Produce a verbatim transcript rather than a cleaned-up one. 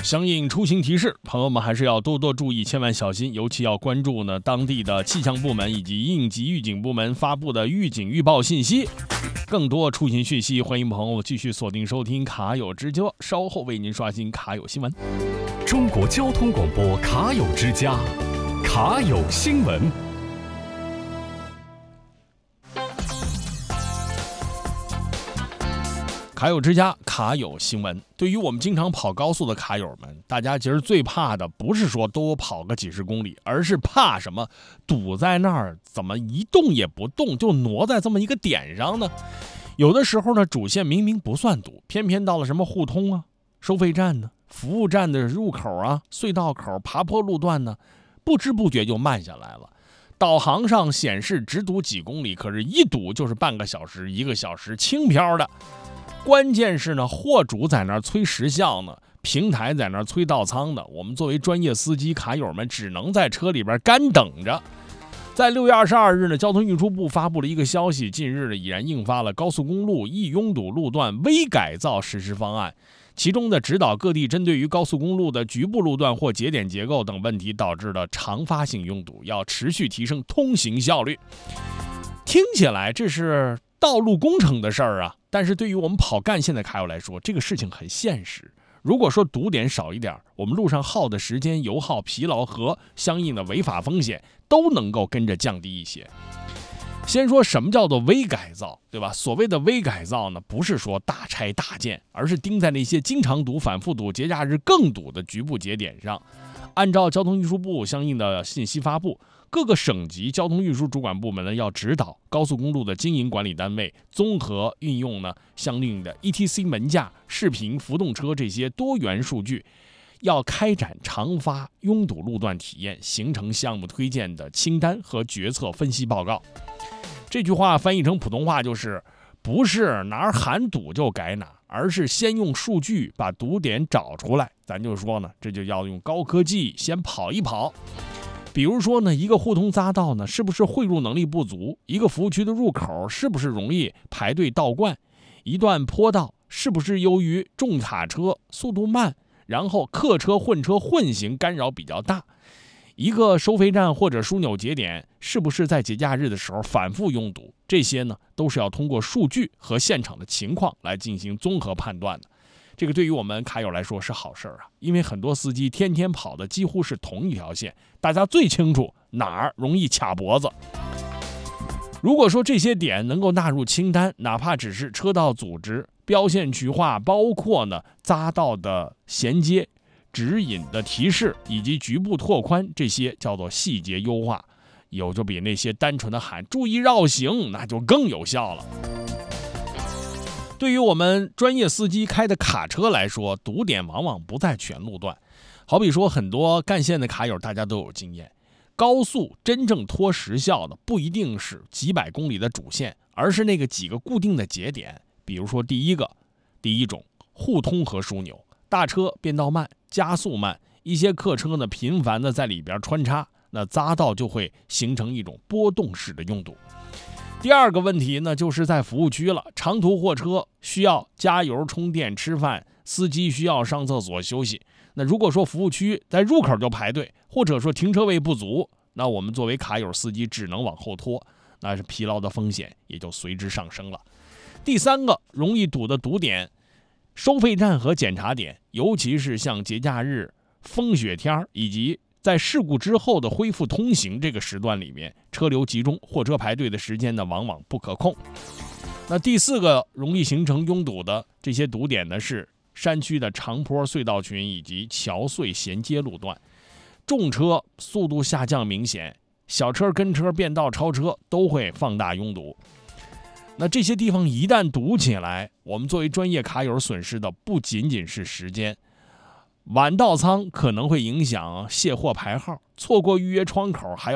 相应出行提示，朋友们还是要多多注意，千万小心，尤其要关注呢当地的气象部门以及应急预警部门发布的预警预报信息。更多出行讯息，欢迎朋友继续锁定收听卡友之家，稍后为您刷新卡友新闻。 中国交通广播卡友之家，卡友新闻。 卡友之家，卡友新闻。对于我们经常跑高速的卡友们，大家其实最怕的不是说多跑个几十公里，而是怕什么？堵在那儿，怎么一动也不动，就挪在这么一个点上呢？有的时候呢，主线明明不算堵，偏偏到了什么互通啊、收费站呢、服务站的入口啊、隧道口、爬坡路段呢，不知不觉就慢下来了。导航上显示只堵几公里，可是一堵就是半个小时、一个小时，轻飘的。关键是呢，货主在那儿催时效呢，平台在那儿催到仓的，我们作为专业司机卡友们只能在车里边干等着。在六月二十二日呢，交通运输部发布了一个消息，近日呢已然印发了高速公路易拥堵路段微改造实施方案，其中的指导各地针对于高速公路的局部路段或节点结构等问题导致的常发性拥堵，要持续提升通行效率。听起来这是道路工程的事儿啊，但是对于我们跑干线的卡友来说，这个事情很现实。如果说堵点少一点，我们路上耗的时间、油耗、疲劳和相应的违法风险都能够跟着降低一些。先说什么叫做微改造，对吧？所谓的微改造呢，不是说大拆大建，而是盯在那些经常堵、反复堵、节假日更堵的局部节点上。按照交通运输部相应的信息发布，各个省级交通运输主管部门呢，要指导高速公路的经营管理单位综合运用呢相应的 E T C 门架、视频、浮动车这些多元数据，要开展常发拥堵路段体验，形成项目推荐的清单和决策分析报告。这句话翻译成普通话就是，不是哪儿喊堵就改哪，而是先用数据把堵点找出来。咱就说呢，这就要用高科技先跑一跑。比如说呢，一个互通匝道呢，是不是汇入能力不足？一个服务区的入口是不是容易排队倒灌？一段坡道是不是由于重卡车速度慢，然后客车混车混行干扰比较大？一个收费站或者枢纽节点是不是在节假日的时候反复拥堵？这些呢，都是要通过数据和现场的情况来进行综合判断的。这个对于我们卡友来说是好事啊，因为很多司机天天跑的几乎是同一条线，大家最清楚哪儿容易卡脖子。如果说这些点能够纳入清单，哪怕只是车道组织、标线区划，包括呢匝道的衔接、指引的提示以及局部拓宽，这些叫做细节优化，有就比那些单纯的喊注意绕行那就更有效了。对于我们专业司机开的卡车来说，堵点往往不在全路段。好比说很多干线的卡友大家都有经验，高速真正拖时效的不一定是几百公里的主线，而是那个几个固定的节点。比如说第一个第一种互通和枢纽，大车变道慢、加速慢，一些客车呢频繁的在里边穿插，那匝道就会形成一种波动式的拥堵。第二个问题呢，就是在服务区了，长途货车需要加油、充电、吃饭，司机需要上厕所休息。那如果说服务区在入口就排队，或者说停车位不足，那我们作为卡友司机只能往后拖，那是疲劳的风险也就随之上升了。第三个容易堵的堵点，收费站和检查点，尤其是像节假日、风雪天以及在事故之后的恢复通行这个时段里面，车流集中，货车排队的时间呢往往不可控。那第四个容易形成拥堵的这些堵点呢，是山区的长坡隧道群以及桥隧衔接路段，重车速度下降明显，小车跟车变道超车都会放大拥堵。那这些地方一旦堵起来，我们作为专业卡友损失的不仅仅是时间，晚到仓可能会影响卸货排号，错过预约窗口还要